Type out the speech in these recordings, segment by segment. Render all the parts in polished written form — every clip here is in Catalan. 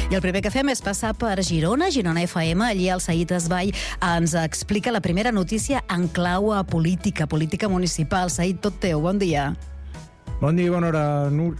I el primer que fem és passar per Girona FM. Allí el Said Esbai ens explica la primera notícia en clau a política municipal. Said, tot teu, bon dia. Bon dia i bona hora,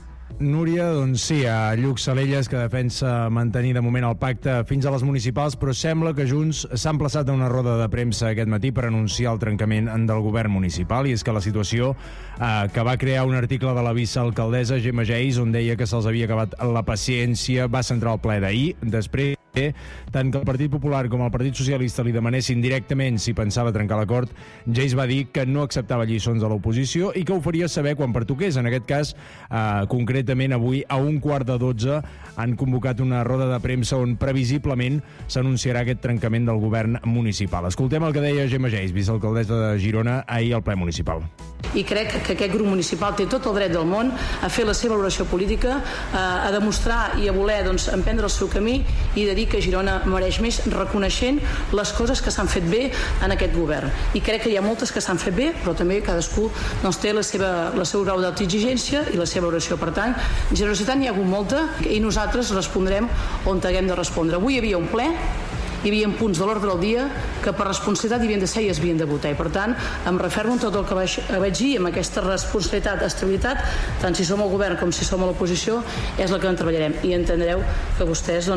Núria. Doncs sí, a Lluc Salelles, que defensa mantenir de moment el pacte fins a les municipals, però sembla que Junts s'ha emplaçat a una roda de premsa aquest matí per anunciar el trencament del govern municipal, i és que la situació que va crear un article de la vicealcaldessa Gemma Geis, on deia que se'ls havia acabat la paciència, va centrar el ple d'ahir. Després, tant que el Partit Popular com el Partit Socialista li demanessin directament si pensava trencar l'acord, Geis va dir que no acceptava lliçons de l'oposició i que ho faria saber quan pertoqués. En aquest cas, concretament avui a 11:15 han convocat una roda de premsa on previsiblement s'anunciarà aquest trencament del govern municipal. Escoltem el que deia Gemma Geis, vicealcaldessa de Girona, ahir al ple municipal. I crec que aquest grup municipal té tot el dret del món a fer la seva valoració política, a demostrar i a voler emprendre el seu camí i de dir que Girona mereix més, reconeixent les coses que s'han fet bé en aquest govern. I crec que hi ha moltes que s'han fet bé, però també cadascú té el seu grau d'autoexigència i la seva valoració. Per tant, generositat n'hi ha hagut molta i nosaltres respondrem on haguem de respondre. Avui hi havia un ple, hi havia punts de l'ordre del dia que per responsabilitat hi havien de ser i es havien de votar, i per tant em refermo en tot el que vaig dir, amb aquesta responsabilitat, estabilitat, tant si som al govern com si som a l'oposició, és la que en treballarem, i entendreu que vostès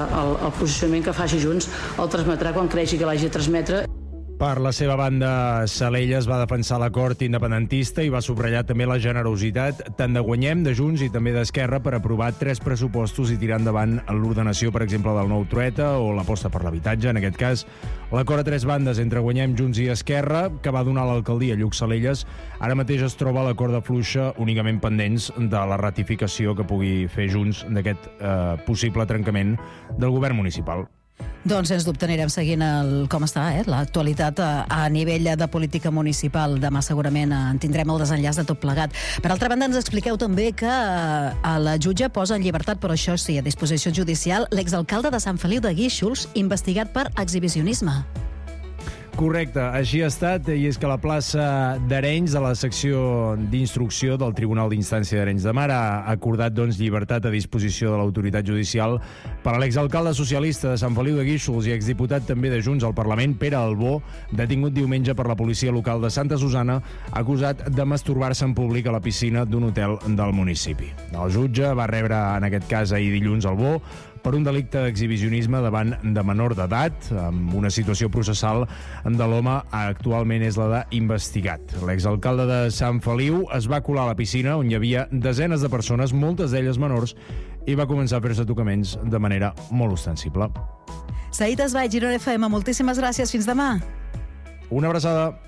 el posicionament que faci Junts el transmetrà quan cregi que l'hagi de transmetre. Per la seva banda, Salelles va defensar l'acord independentista i va subratllar també la generositat tant de Guanyem, de Junts i també d'Esquerra per aprovar 3 pressupostos i tirar endavant l'ordenació, per exemple, del nou Trueta o l'aposta per l'habitatge. En aquest cas, l'acord a 3 bandes entre Guanyem, Junts i Esquerra, que va donar l'alcaldia a Lluc Salelles, ara mateix es troba a la corda fluixa, únicament pendents de la ratificació que pugui fer Junts d'aquest possible trencament del govern municipal. Doncs, sens dubte, anirem seguint com està l'actualitat a nivell de política municipal. Demà segurament en tindrem el desenllaç de tot plegat. Per altra banda, ens expliqueu també que la jutge posa en llibertat, però això sí, a disposició judicial, l'exalcalde de Sant Feliu de Guíxols, investigat per exhibicionisme. Correcte, així ha estat, i és que la plaça d'Arenys, de la secció d'instrucció del Tribunal d'Instància d'Arenys de Mar, ha acordat llibertat a disposició de l'autoritat judicial per a l'exalcalde socialista de Sant Feliu de Guíxols i exdiputat també de Junts al Parlament, Pere Albó, detingut diumenge per la policia local de Santa Susana, acusat de masturbar-se en públic a la piscina d'un hotel del municipi. El jutge va rebre, en aquest cas ahir dilluns, Albó per un delicte d'exhibicionisme davant de menor d'edat, amb una situació processal de l'home actualment és la d'investigat. L'exalcalde de Sant Feliu es va colar a la piscina on hi havia desenes de persones, moltes d'elles menors, i va començar a fer-se tocaments de manera molt ostensible. Said Esbai, Girona FM, moltíssimes gràcies. Fins demà. Una abraçada.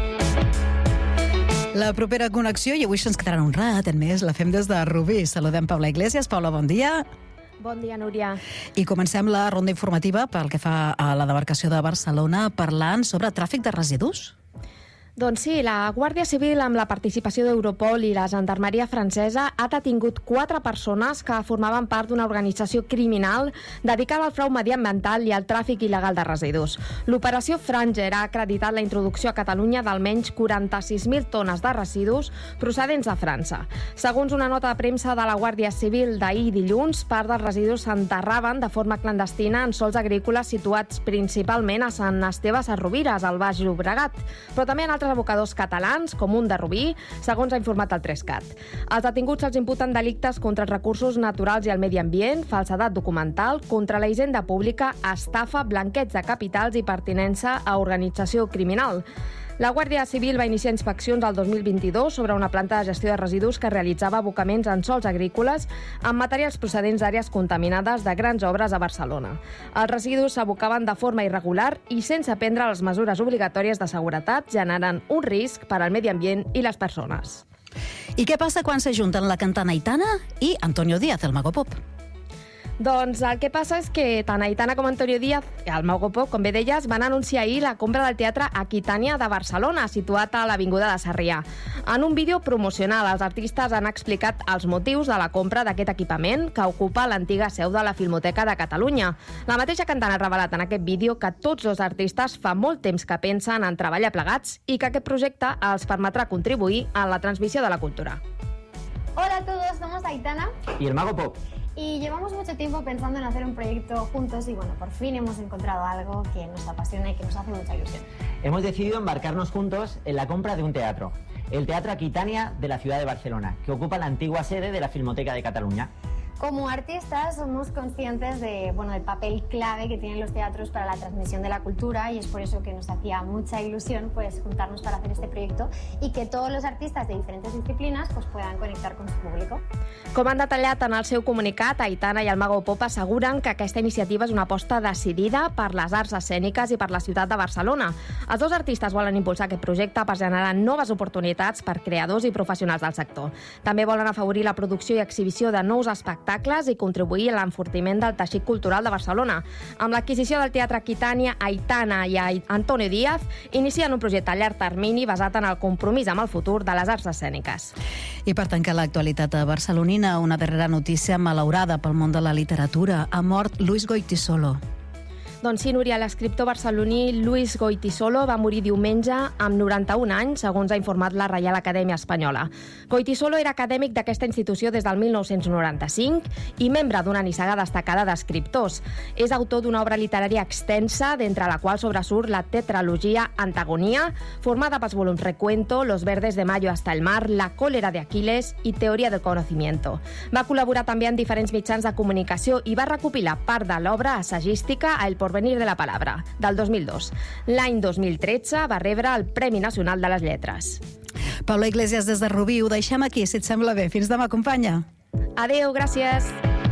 La propera connexió, i avui se'ns quedarà un ratet més, la fem des de Rubí. Saludem Paula Iglesias. Paula, bon dia. Bon dia, Núria. I comencem la ronda informativa pel que fa a la demarcació de Barcelona parlant sobre tràfic de residus. Doncs sí, la Guàrdia Civil, amb la participació d'Europol i la Gendarmeria francesa, ha detingut 4 persones que formaven part d'una organització criminal dedicada al frau mediambiental i al tràfic il·legal de residus. L'operació Franger ha acreditat la introducció a Catalunya d'almenys 46.000 tones de residus procedents de França. Segons una nota de premsa de la Guàrdia Civil d'ahir dilluns, part dels residus s'enterraven de forma clandestina en sols agrícoles situats principalment a Sant Esteve Sesrovires, al Baix Llobregat, però també en altres abocadors catalans, com un de Rubí, segons ha informat el 3CAT. Els detinguts se'ls imputen delictes contra els recursos naturals i el medi ambient, falsedat documental, contra la hisenda pública, estafa, blanqueig de capitals i pertinença a organització criminal. La Guàrdia Civil va iniciar inspeccions el 2022 sobre una planta de gestió de residus que realitzava abocaments en sols agrícoles amb materials procedents d'àrees contaminades de grans obres a Barcelona. Els residus s'abocaven de forma irregular i sense prendre les mesures obligatòries de seguretat, generant un risc per al medi ambient i les persones. I què passa quan s'ajunten la cantant Aitana i Antonio Díaz, el Mago Pop? Doncs el que passa és que tant Aitana com Antonio Díaz, el Mago Pop, com bé deies, van anunciar ahir la compra del Teatre Aquitània de Barcelona, situat a l'Avinguda de Sarrià. En un vídeo promocional, els artistes han explicat els motius de la compra d'aquest equipament que ocupa l'antiga seu de la Filmoteca de Catalunya. La mateixa cantant ha revelat en aquest vídeo que tots dos artistes fa molt temps que pensen en treballar plegats i que aquest projecte els permetrà contribuir a la transmissió de la cultura. Hola a todos, somos Aitana y el Mago Pop. Y llevamos mucho tiempo pensando en hacer un proyecto juntos y bueno, por fin hemos encontrado algo que nos apasiona y que nos hace mucha ilusión. Hemos decidido embarcarnos juntos en la compra de un teatro, el Teatro Aquitania de la ciudad de Barcelona, que ocupa la antigua sede de la Filmoteca de Cataluña. Como artistas somos conscientes del papel clave que tienen los teatros para la transmisión de la cultura y es por eso que nos hacía mucha ilusión juntarnos para hacer este proyecto y que todos los artistas de diferentes disciplinas puedan conectar con su público. Com han detallat en el seu comunicat, Aitana i el Mago Pop asseguren que aquesta iniciativa és una aposta decidida per les arts escèniques i per la ciutat de Barcelona. Els dos artistes volen impulsar aquest projecte per generar noves oportunitats per creadors i professionals del sector. També volen afavorir la producció i exhibició de nous espectacles i contribuir a l'enfortiment del teixit cultural de Barcelona. Amb l'adquisició del Teatre Aquitania, Aitana i Antonio Díaz inicien un projecte a llarg termini basat en el compromís amb el futur de les arts escèniques. I per tancar l'actualitat barcelonina, una darrera notícia malaurada pel món de la literatura. Ha mort Luis Goytisolo. Doncs sí, Núria, l'escriptor barceloní Luis Goytisolo va morir diumenge amb 91 anys, segons ha informat la Reial Acadèmia Espanyola. Goytisolo era acadèmic d'aquesta institució des del 1995 i membre d'una nissaga destacada d'escriptors. És autor d'una obra literària extensa, d'entre la qual sobresurt la tetralogia Antagonia, formada pels volums Recuento, Los verdes de mayo hasta el mar, La cólera de Aquiles i Teoria del conocimiento. Va col·laborar també en diferents mitjans de comunicació i va recopilar part de l'obra assagística a El porvenir de la palabra, del 2002. L'any 2013 va rebre el Premi Nacional de les Lletres. Paula Iglesias des de Rubí, ho deixem aquí, si et sembla bé. Fins demà, companya. Adéu, gràcies.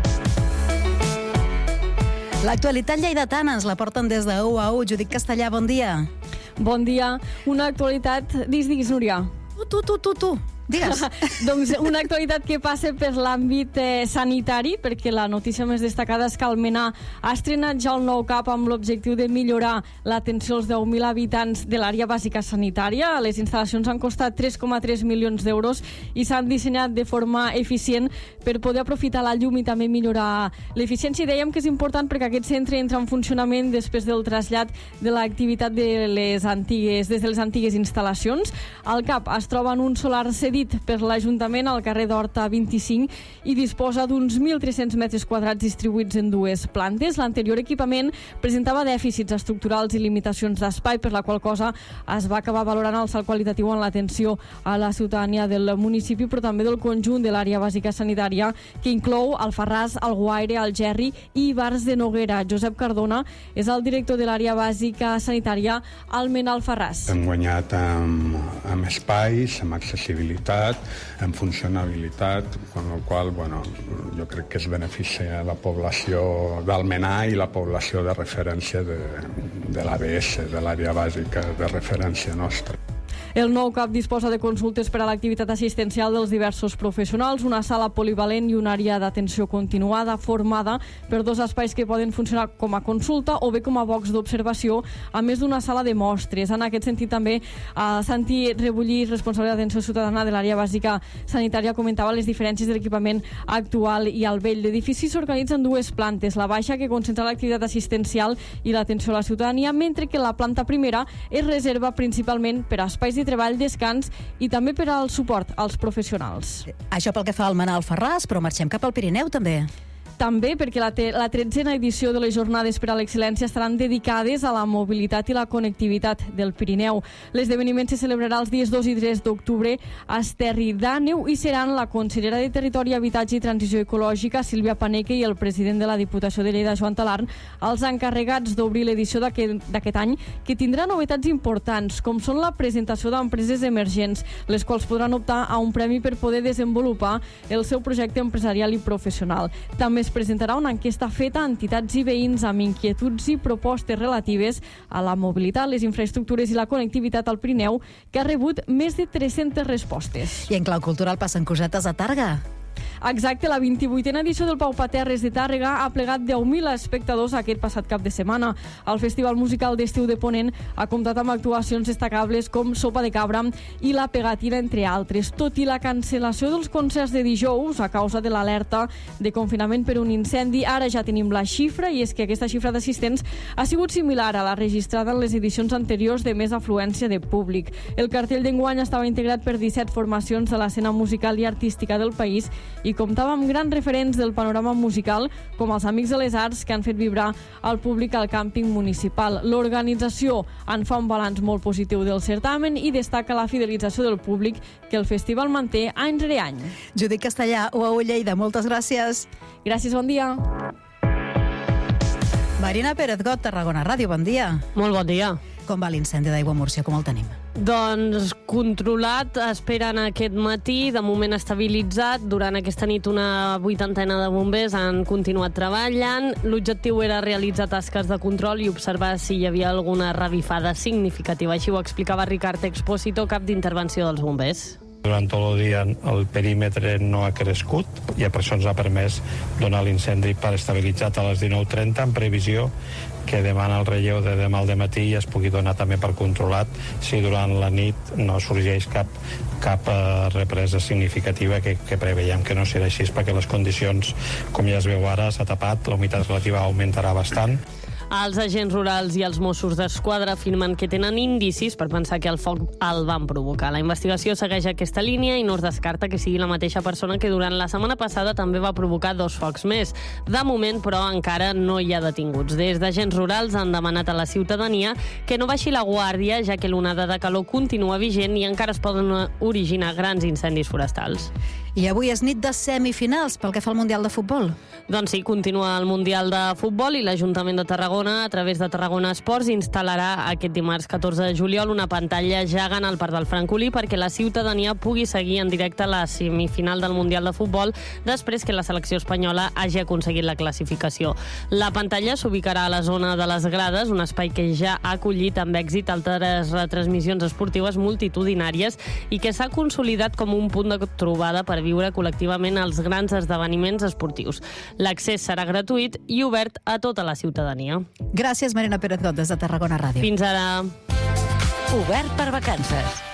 L'actualitat lleidatana ens la porten des de U a U. Judit Castellà, bon dia. Bon dia. Una actualitat... Digues, Núria. Tu. Digues. Doncs una actualitat que passa per l'àmbit sanitari, perquè la notícia més destacada és que Almenar ha estrenat ja el nou CAP amb l'objectiu de millorar l'atenció als 10.000 habitants de l'àrea bàsica sanitària. Les instal·lacions han costat 3,3 milions d'euros i s'han dissenyat de forma eficient per poder aprofitar la llum i també millorar l'eficiència. I dèiem que és important perquè aquest centre entra en funcionament després del trasllat de l'activitat des de les antigues instal·lacions. El CAP es troba en un solar cedit per l'Ajuntament al carrer d'Horta 25 i disposa d'uns 1.300 metres quadrats distribuïts en dues plantes. L'anterior equipament presentava dèficits estructurals i limitacions d'espai, per la qual cosa es va acabar valorant el salt qualitatiu en l'atenció a la ciutadania del municipi, però també del conjunt de l'àrea bàsica sanitària, que inclou Alfarràs, Alguaire, Algerri i Ibars de Noguera. Josep Cardona és el director de l'àrea bàsica sanitària Almenar Alfarràs. Hem guanyat amb espais, amb accessibilitat, en funcionabilitat, amb la qual jo crec que es beneficia la població d'Almenar i la població de referència de l'ABS, de l'àrea bàsica de referència nostra. El nou CAP disposa de consultes per a l'activitat assistencial dels diversos professionals, una sala polivalent i una àrea d'atenció continuada formada per dos espais que poden funcionar com a consulta o bé com a box d'observació, a més d'una sala de mostres. En aquest sentit també Santi Rebullí, responsable d'atenció ciutadana de l'àrea bàsica sanitària, comentava les diferències de l'equipament actual i el vell. L'edifici s'organitza en dues plantes, la baixa, que concentra l'activitat assistencial i l'atenció a la ciutadania, mentre que la planta primera es reserva principalment per a espais de treball, descans i també per al suport als professionals. Això pel que fa al Almenar Alfarràs, però marxem cap al Pirineu també. També perquè la 13a edició de les Jornades per a l'Excel·lència estaran dedicades a la mobilitat i la connectivitat del Pirineu. L'esdeveniment se celebrarà els dies 2 i 3 d'octubre a Esterri d'Àneu i seran la consellera de Territori, Habitatge i Transició Ecològica, Sílvia Paneque, i el president de la Diputació de Lleida, Joan Talarn, els encarregats d'obrir l'edició d'aquest any, que tindrà novetats importants, com són la presentació d'empreses emergents, les quals podran optar a un premi per poder desenvolupar el seu projecte empresarial i professional. També es presentarà una enquesta feta a entitats i veïns amb inquietuds i propostes relatives a la mobilitat, les infraestructures i la connectivitat al Pirineu, que ha rebut més de 300 respostes. I en clau cultural passen cosetes a Tàrrega. Exacte, la 28a edició del Pau Paterres de Tàrrega ha plegat 10.000 espectadors aquest passat cap de setmana. El Festival Musical d'Estiu de Ponent ha comptat amb actuacions destacables com Sopa de Cabra i La Pegatina, entre altres. Tot i la cancel·lació dels concerts de dijous a causa de l'alerta de confinament per un incendi, ara ja tenim la xifra, i és que aquesta xifra d'assistents ha sigut similar a la registrada en les edicions anteriors de més afluència de públic. El cartell d'enguany estava integrat per 17 formacions de l'escena musical i artística del país i comptava amb grans referents del panorama musical, com els Amics de les Arts, que han fet vibrar el públic al càmping municipal. L'organització en fa un balanç molt positiu del certamen i destaca la fidelització del públic que el festival manté any rere any. Judit Castellà, UAU Lleida, moltes gràcies. Gràcies, bon dia. Marina Pérez Got, Tarragona Ràdio, bon dia. Molt bon dia. Com va l'incendi d'Aigua Múrcia, com el tenim? Doncs controlat, esperen aquest matí, de moment estabilitzat. Durant aquesta nit una 80ena de bombers han continuat treballant. L'objectiu era realitzar tasques de control i observar si hi havia alguna revifada significativa. Així ho explicava Ricard Expósito, cap d'intervenció dels bombers. Durant tot el dia el perímetre no ha crescut i per això ens ha permès donar l'incendi per estabilitzat a les 19:30 en previsió que demana el relleu de demà al dematí i es pugui donar també per controlat si durant la nit no sorgeix cap represa significativa que preveiem que no serà així perquè les condicions, com ja es veu ara, s'ha tapat, la humitat relativa augmentarà bastant. Els agents rurals i els Mossos d'Esquadra afirmen que tenen indicis per pensar que el foc el van provocar. La investigació segueix aquesta línia i no es descarta que sigui la mateixa persona que durant la setmana passada també va provocar 2 focs més. De moment, però, encara no hi ha detinguts. Des d'agents rurals han demanat a la ciutadania que no baixi la guàrdia, ja que l'onada de calor continua vigent i encara es poden originar grans incendis forestals. I avui és nit de semifinals pel que fa al Mundial de Futbol. Doncs sí, continua el Mundial de Futbol i l'Ajuntament de Tarragona, a través de Tarragona Esports, instal·larà aquest dimarts 14 de juliol una pantalla gegant al Parc del Francolí perquè la ciutadania pugui seguir en directe la semifinal del Mundial de Futbol després que la selecció espanyola hagi aconseguit la classificació. La pantalla s'ubicarà a la zona de les grades, un espai que ja ha acollit amb èxit altres retransmissions esportives multitudinàries i que s'ha consolidat com un punt de trobada per viure col·lectivament els grans esdeveniments esportius. L'accés serà gratuït i obert a tota la ciutadania. Gràcies, Marina Pérez Got, des de Tarragona Ràdio. Fins ara. Obert per vacances.